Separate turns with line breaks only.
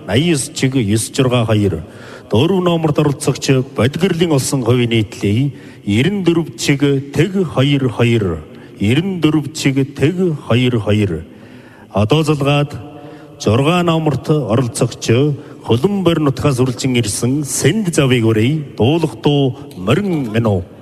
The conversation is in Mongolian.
89 чиг 962. Дөрөв номерт оролцогч Бодгирлийн улсын хувийн нийтлэлийн 94 чиг тэг 22. 94 чиг тэг 22. Одоо залгаад 6 номерт оролцогч Хөлбөмбөр нутгаас үржилж ирсэн Сэнд завыг өрөө дуулах дуу морин гэнэ.